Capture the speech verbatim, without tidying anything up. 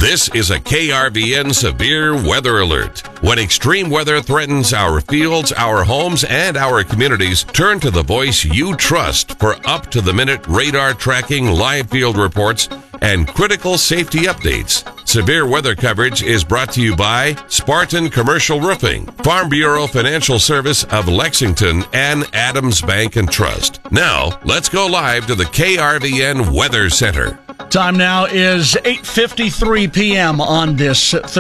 This is a K R V N severe weather alert. When extreme weather threatens our fields, our homes, and our communities, turn to the voice you trust for up-to-the-minute radar tracking, live field reports, and critical safety updates. Severe weather coverage is brought to you by Spartan Commercial Roofing, Farm Bureau Financial Service of Lexington, and Adams Bank and Trust. Now, let's go live to the K R V N Weather Center. Time now is eight fifty-three p.m. on this